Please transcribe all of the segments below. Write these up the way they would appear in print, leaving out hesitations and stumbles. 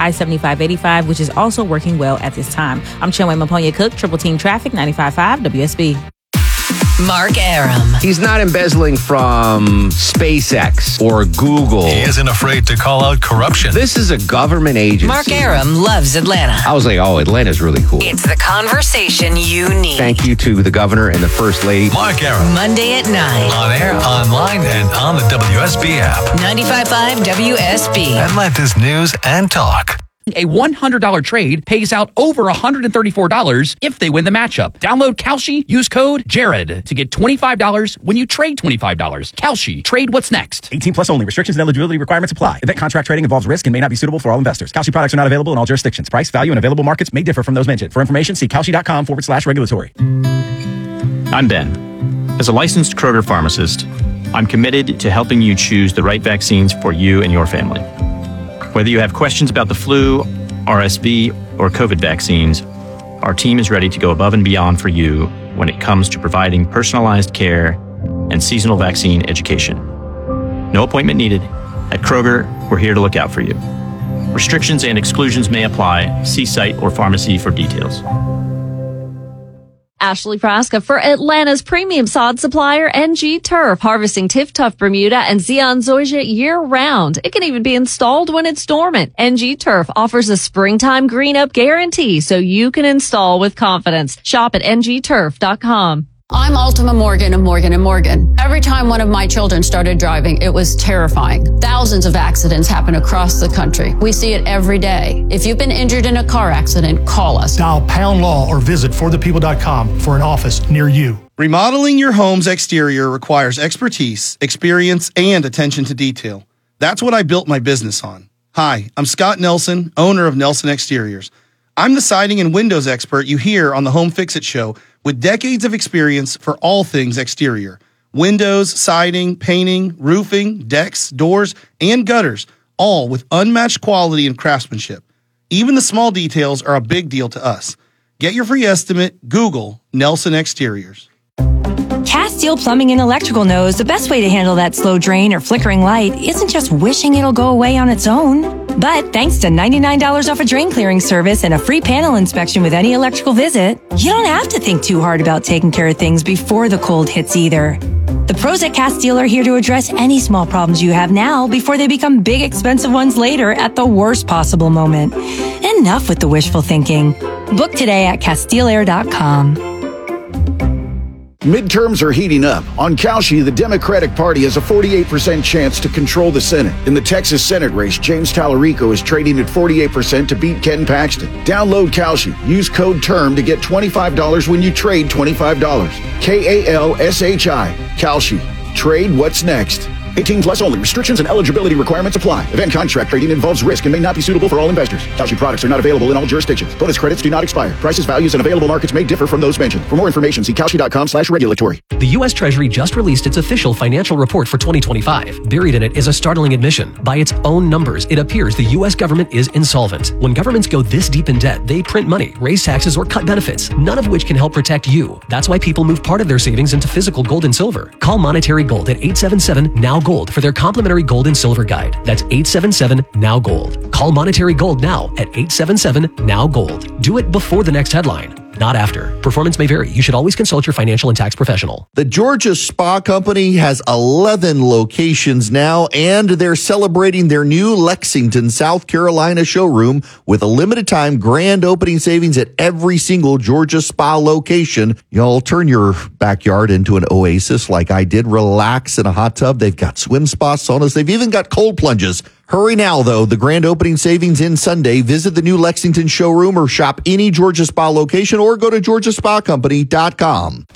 I-75-85, which is also working well at this time. I'm Chinwe Maponya-Cook, Triple Team Traffic, 95.5 WSB. Mark Arum. He's not embezzling from SpaceX or Google. He isn't afraid to call out corruption. This is a government agency. Mark Arum loves Atlanta. I was like, oh, Atlanta's really cool. It's the conversation you need. Thank you to the governor and the first lady. Mark Arum. Monday at 9. On air, online, and on the WSB app. 95.5 WSB. Atlanta's News and Talk. A $100 trade pays out over $134 if they win the matchup. Download Kalshi, use code JARED to get $25 when you trade $25. Kalshi, trade what's next. 18 plus only. Restrictions and eligibility requirements apply. Event contract trading involves risk and may not be suitable for all investors. Kalshi products are not available in all jurisdictions. Price, value, and available markets may differ from those mentioned. For information, see kalshi.com/regulatory. I'm Ben. As a licensed Kroger pharmacist, I'm committed to helping you choose the right vaccines for you and your family. Whether you have questions about the flu, RSV, or COVID vaccines, our team is ready to go above and beyond for you when it comes to providing personalized care and seasonal vaccine education. No appointment needed. At Kroger, we're here to look out for you. Restrictions and exclusions may apply. See site or pharmacy for details. Ashley Praska for Atlanta's premium sod supplier, NG Turf, harvesting Tiff-Tuff Bermuda and Zeon Zoysia year-round. It can even be installed when it's dormant. NG Turf offers a springtime green-up guarantee so you can install with confidence. Shop at ngturf.com. I'm Ultima Morgan of Morgan & Morgan. Every time one of my children started driving, it was terrifying. Thousands of accidents happen across the country. We see it every day. If you've been injured in a car accident, call us. Dial Pound Law or visit forthepeople.com for an office near you. Remodeling your home's exterior requires expertise, experience, and attention to detail. That's what I built my business on. Hi, I'm Scott Nelson, owner of Nelson Exteriors. I'm the siding and windows expert you hear on the Home Fix-It Show, with decades of experience for all things exterior. Windows, siding, painting, roofing, decks, doors, and gutters, all with unmatched quality and craftsmanship. Even the small details are a big deal to us. Get your free estimate, Google Nelson Exteriors. Castile Plumbing and Electrical knows the best way to handle that slow drain or flickering light isn't just wishing it'll go away on its own. But thanks to $99 off a drain clearing service and a free panel inspection with any electrical visit, you don't have to think too hard about taking care of things before the cold hits either. The pros at Castile are here to address any small problems you have now before they become big, expensive ones later at the worst possible moment. Enough with the wishful thinking. Book today at CastileAir.com. Midterms are heating up. On Kalshi, the Democratic Party has a 48% chance to control the Senate. In the Texas Senate race, James Tallarico is trading at 48% to beat Ken Paxton. Download Kalshi. Use code TERM to get $25 when you trade $25. KALSHI. Kalshi. Trade what's next. 18 plus only. Restrictions and eligibility requirements apply. Event contract trading involves risk and may not be suitable for all investors. Kalshi products are not available in all jurisdictions. Bonus credits do not expire. Prices, values, and available markets may differ from those mentioned. For more information, see Kalshi.com/regulatory. The U.S. Treasury just released its official financial report for 2025. Buried in it is a startling admission. By its own numbers, it appears the U.S. government is insolvent. When governments go this deep in debt, they print money, raise taxes, or cut benefits, none of which can help protect you. That's why people move part of their savings into physical gold and silver. Call Monetary Gold at 877-NOW-GOLD for their complimentary gold and silver guide. That's 877-NOW-GOLD. Call Monetary Gold now at 877-NOW-GOLD. Do it before the next headline, not after. Performance may vary. You should always consult your financial and tax professional. The Georgia Spa Company has 11 locations now, and they're celebrating their new Lexington, South Carolina showroom with a limited time grand opening savings at every single Georgia Spa location. You'll turn your backyard into an oasis like I did. Relax in a hot tub. They've got swim spas, saunas. They've even got cold plunges. Hurry now, though. The grand opening savings in Sunday. Visit the new Lexington showroom or shop any Georgia Spa location or go to georgiaspacompany.com.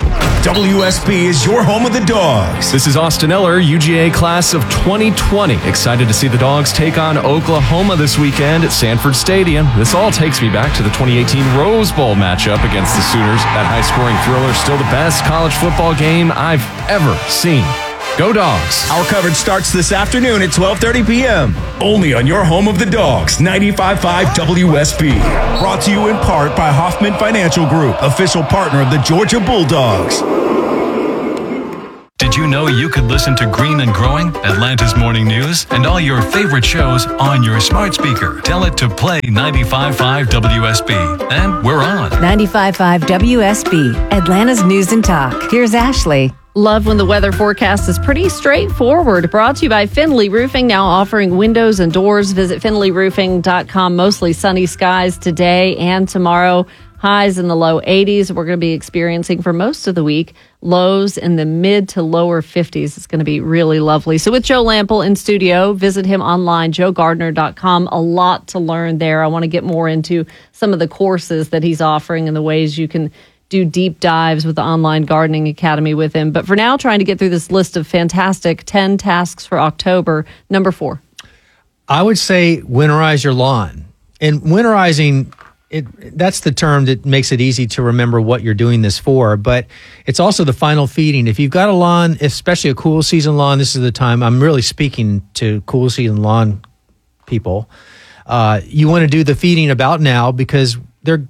WSB is your home of the Dogs. This is Austin Eller, UGA class of 2020. Excited to see the Dogs take on Oklahoma this weekend at Sanford Stadium. This all takes me back to the 2018 Rose Bowl matchup against the Sooners. That high-scoring thriller, still the best college football game I've ever seen. Go Dogs. Our coverage starts this afternoon at 12:30 p.m. Only on your home of the Dogs, 95.5 WSB. Brought to you in part by Hoffman Financial Group, official partner of the Georgia Bulldogs. Did Did you know you could listen to Green and Growing, Atlanta's morning news, and all your favorite shows on your smart speaker? Tell it to play 95.5 WSB. And we're on. 95.5 WSB, Atlanta's News and Talk. Here's Ashley. Love when the weather forecast is pretty straightforward. Brought to you by Finley Roofing, now offering windows and doors. Visit finleyroofing.com. Mostly sunny skies today and tomorrow. Highs in the low 80s. We're going to be experiencing for most of the week lows in the mid to lower 50s. It's going to be really lovely. So with Joe Lample in studio, visit him online, joegardner.com. A lot to learn there. I want to get more into some of the courses that he's offering and the ways you can do deep dives with the Online Gardening Academy with him. But for now, trying to get through this list of fantastic 10 tasks for October. Number 4. I would say winterize your lawn. And winterizing, that's the term that makes it easy to remember what you're doing this for. But it's also the final feeding. If you've got a lawn, especially a cool season lawn, this is the time. I'm really speaking to cool season lawn people. You want to do the feeding about now because they're,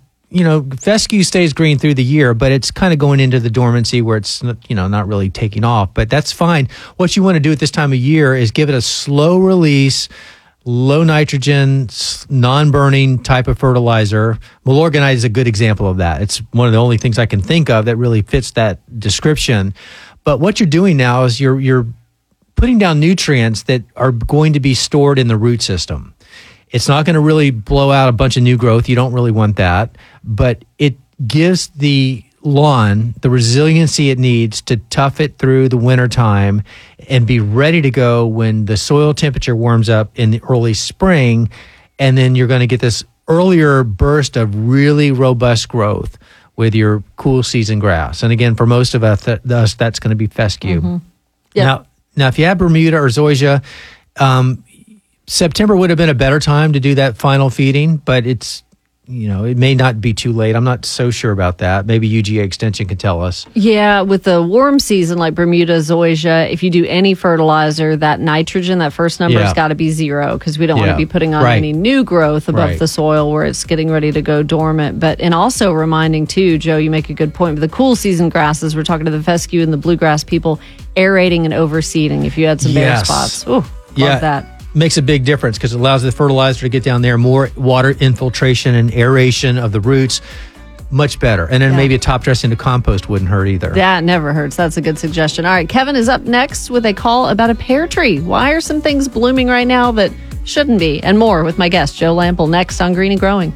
fescue stays green through the year, but it's kind of going into the dormancy where it's, not really taking off. But that's fine. What you want to do at this time of year is give it a slow release, low nitrogen, non-burning type of fertilizer. Milorganite is a good example of that. It's one of the only things I can think of that really fits that description. But what you're doing now is you're putting down nutrients that are going to be stored in the root system. It's not going to really blow out a bunch of new growth. You don't really want that. But it gives the lawn the resiliency it needs to tough it through the wintertime and be ready to go when the soil temperature warms up in the early spring. And then you're going to get this earlier burst of really robust growth with your cool season grass. And again, for most of us, that's going to be fescue. Mm-hmm. Yep. Now, if you have Bermuda or zoysia, September would have been a better time to do that final feeding, but it's, it may not be too late. I'm not so sure about that. Maybe UGA Extension can tell us. Yeah, with the warm season like Bermuda, zoysia, if you do any fertilizer, that nitrogen, that first number has got to be 0 because we don't want to be putting on any new growth above the soil where it's getting ready to go dormant. And also reminding too, Joe, you make a good point, with the cool season grasses, we're talking to the fescue and the bluegrass people, aerating and overseeding if you had some bare spots. Ooh, love that. Makes a big difference because it allows the fertilizer to get down there, more water infiltration and aeration of the roots, much better. And then maybe a top dress into compost wouldn't hurt either. That never hurts. That's a good suggestion. All right, Kevin is up next with a call about a pear tree. Why are some things blooming right now that shouldn't be? And more with my guest, Joe Lample, next on Green and Growing.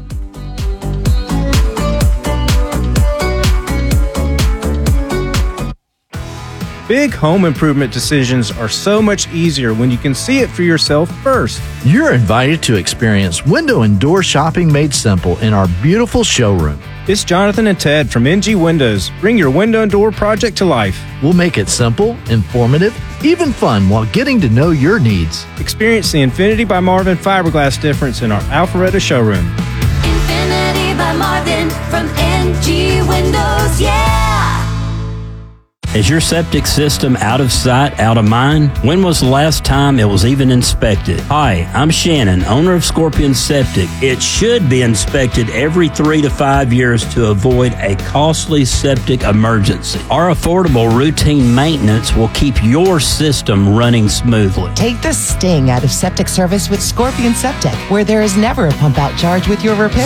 Big home improvement decisions are so much easier when you can see it for yourself first. You're invited to experience window and door shopping made simple in our beautiful showroom. It's Jonathan and Ted from NG Windows. Bring your window and door project to life. We'll make it simple, informative, even fun while getting to know your needs. Experience the Infinity by Marvin fiberglass difference in our Alpharetta showroom. Infinity by Marvin from NG Windows, yeah! Is your septic system out of sight, out of mind? When was the last time it was even inspected? Hi, I'm Shannon, owner of Scorpion Septic. It should be inspected every 3 to 5 years to avoid a costly septic emergency. Our affordable routine maintenance will keep your system running smoothly. Take the sting out of septic service with Scorpion Septic, where there is never a pump out charge with your repair.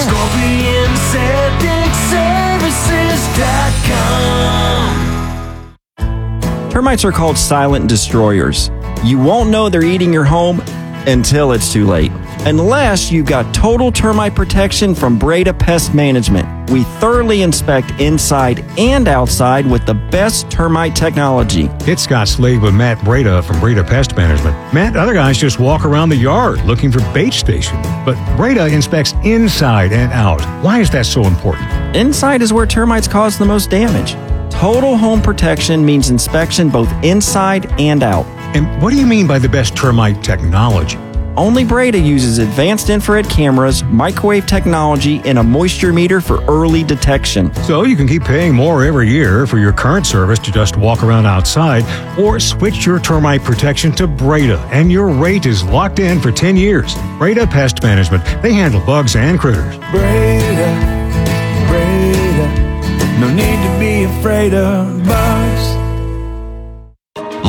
ScorpionSepticServices.com. Termites are called silent destroyers. You won't know they're eating your home until it's too late. Unless you've got total termite protection from Breda Pest Management. We thoroughly inspect inside and outside with the best termite technology. It's Scott Slade with Matt Breda from Breda Pest Management. Matt, other guys just walk around the yard looking for bait stations. But Breda inspects inside and out. Why is that so important? Inside is where termites cause the most damage. Total home protection means inspection both inside and out. And what do you mean by the best termite technology? Only Breda uses advanced infrared cameras, microwave technology, and a moisture meter for early detection. So you can keep paying more every year for your current service to just walk around outside, or switch your termite protection to Breda, and your rate is locked in for 10 years. Breda Pest Management. They handle bugs and critters. Breda. No need to be afraid of bugs.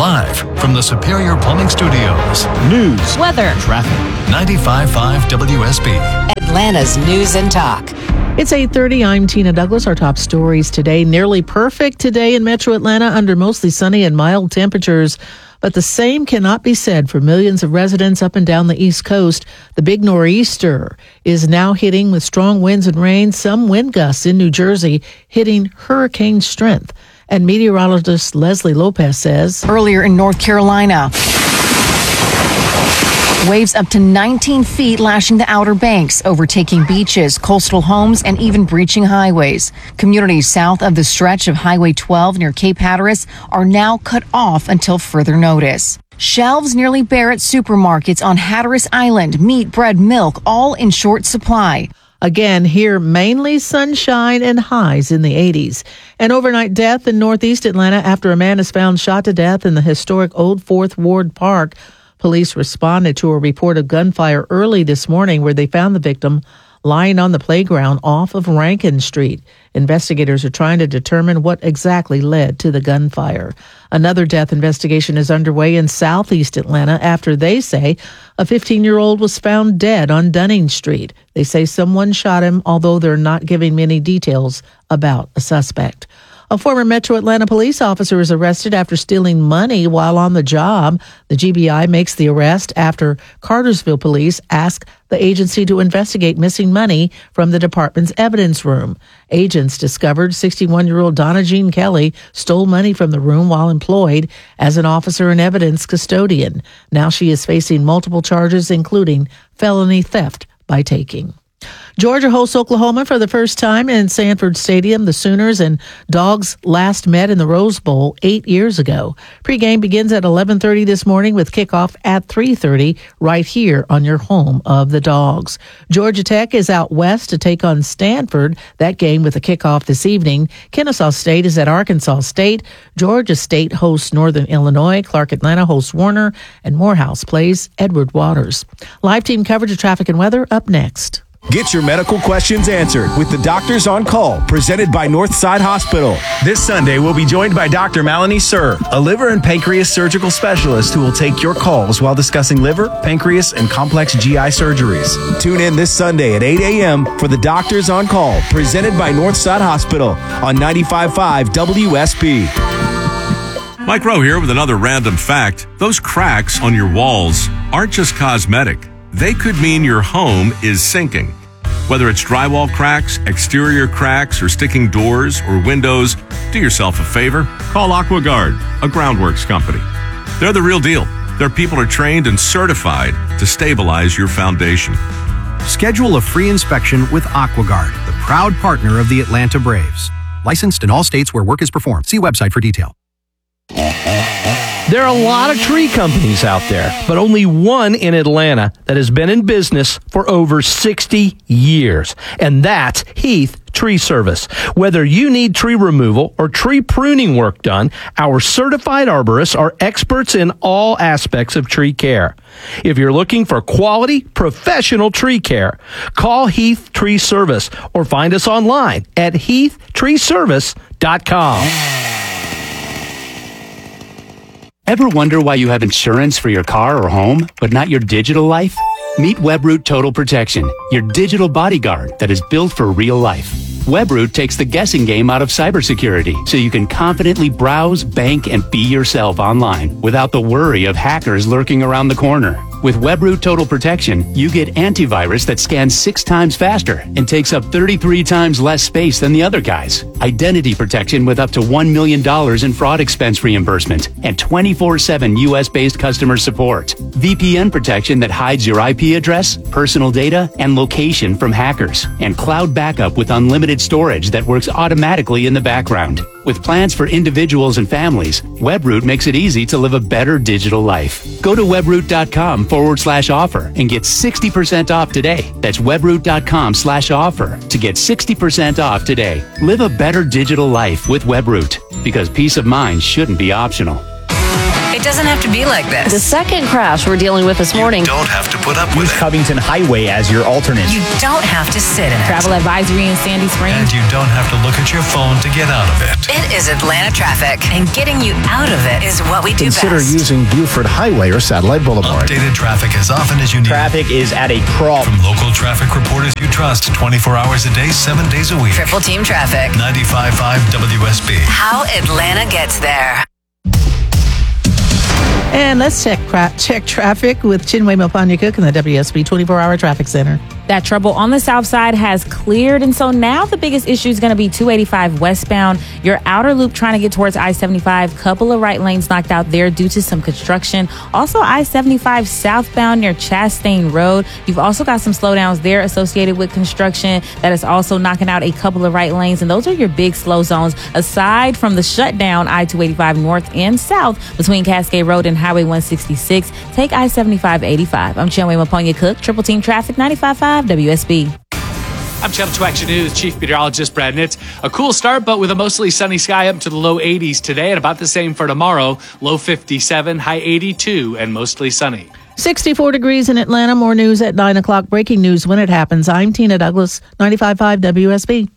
Live from the Superior Plumbing Studios. News, weather, traffic. 95.5 WSB. Atlanta's News and Talk. It's 8:30. I'm Tina Douglas. Our top stories today. Nearly perfect today in Metro Atlanta under mostly sunny and mild temperatures. But the same cannot be said for millions of residents up and down the East Coast. The big nor'easter is now hitting with strong winds and rain, some wind gusts in New Jersey hitting hurricane strength. And meteorologist Leslie Lopez says, earlier in North Carolina, waves up to 19 feet lashing the Outer Banks, overtaking beaches, coastal homes, and even breaching highways. Communities south of the stretch of Highway 12 near Cape Hatteras are now cut off until further notice. Shelves nearly bare at supermarkets on Hatteras Island, meat, bread, milk, all in short supply. Again, here mainly sunshine and highs in the 80s. An overnight death in northeast Atlanta after a man is found shot to death in the historic Old Fourth Ward Park. Police responded to a report of gunfire early this morning where they found the victim lying on the playground off of Rankin Street. Investigators are trying to determine what exactly led to the gunfire. Another death investigation is underway in southeast Atlanta after they say a 15-year-old was found dead on Dunning Street. They say someone shot him, although they're not giving many details about a suspect. A former Metro Atlanta police officer is arrested after stealing money while on the job. The GBI makes the arrest after Cartersville police ask the agency to investigate missing money from the department's evidence room. Agents discovered 61-year-old Donna Jean Kelly stole money from the room while employed as an officer and evidence custodian. Now she is facing multiple charges, including felony theft by taking. Georgia hosts Oklahoma for the first time in Sanford Stadium. The Sooners and Dogs last met in the Rose Bowl 8 years ago. Pregame begins at 11:30 this morning with kickoff at 3:30 right here on your home of the Dogs. Georgia Tech is out west to take on Stanford. That game with a kickoff this evening. Kennesaw State is at Arkansas State. Georgia State hosts Northern Illinois. Clark Atlanta hosts Warner. And Morehouse plays Edward Waters. Live team coverage of traffic and weather up next. Get your medical questions answered with the Doctors on Call, presented by Northside Hospital. This Sunday, we'll be joined by Dr. Melanie Sir, a liver and pancreas surgical specialist who will take your calls while discussing liver, pancreas, and complex GI surgeries. Tune in this Sunday at 8 a.m. for the Doctors on Call, presented by Northside Hospital on 95.5 WSB. Mike Rowe here with another random fact. Those cracks on your walls aren't just cosmetic. They could mean your home is sinking. Whether it's drywall cracks, exterior cracks, or sticking doors or windows, do yourself a favor. Call AquaGuard, a groundworks company. They're the real deal. Their people are trained and certified to stabilize your foundation. Schedule a free inspection with AquaGuard, the proud partner of the Atlanta Braves. Licensed in all states where work is performed. See website for detail. There are a lot of tree companies out there, but only one in Atlanta that has been in business for over 60 years, and that's Heath Tree Service. Whether you need tree removal or tree pruning work done, our certified arborists are experts in all aspects of tree care. If you're looking for quality, professional tree care, call Heath Tree Service or find us online at heathtreeservice.com. Ever wonder why you have insurance for your car or home, but not your digital life? Meet Webroot Total Protection, your digital bodyguard that is built for real life. Webroot takes the guessing game out of cybersecurity, so you can confidently browse, bank, and be yourself online without the worry of hackers lurking around the corner. With Webroot Total Protection, you get antivirus that scans 6 times faster and takes up 33 times less space than the other guys. Identity protection with up to $1 million in fraud expense reimbursement and 24/7 US-based customer support. VPN protection that hides your IP address, personal data, and location from hackers. And cloud backup with unlimited storage that works automatically in the background. With plans for individuals and families, Webroot makes it easy to live a better digital life. Go to webroot.com/offer and get 60% off today. That's webroot.com/offer to get 60% off today. Live a better digital life with Webroot, because peace of mind shouldn't be optional. It's doesn't have to be like The this. second crash we're dealing with this morning. Don't have to put up with Use it. Covington Highway as your alternate. You don't have to sit in it. Travel advisory in Sandy Springs. And you don't have to look at your phone to get out of it. It is Atlanta traffic, and getting you out of it is what we do Consider best. using Buford Highway or Satellite Boulevard. Updated traffic as often as you need. Traffic is at a crawl. From local traffic reporters you trust 24 hours a day, 7 days a week. Triple Team Traffic. 95.5 WSB. How Atlanta gets there. And let's check traffic with Chinwe Mopanya-Cook in the WSB 24-hour traffic center. That trouble on the south side has cleared, and so now the biggest issue is going to be 285 westbound. Your outer loop trying to get towards I-75. Couple of right lanes knocked out there due to some construction. Also, I-75 southbound near Chastain Road. You've also got some slowdowns there associated with construction that is also knocking out a couple of right lanes, and those are your big slow zones. Aside from the shutdown, I-285 north and south between Cascade Road and Highway 166. Take I-75-85. I'm Chinwe Mopanya-Cook, Triple Team Traffic, 95.5 WSB. I'm Channel 2 Action News Chief Meteorologist Brad Nitz. A cool start, but with a mostly sunny sky up to the low 80s today and about the same for tomorrow. Low 57, high 82, and mostly sunny. 64 degrees in Atlanta. More news at 9 o'clock. Breaking news when it happens. I'm Tina Douglas, 95.5 WSB.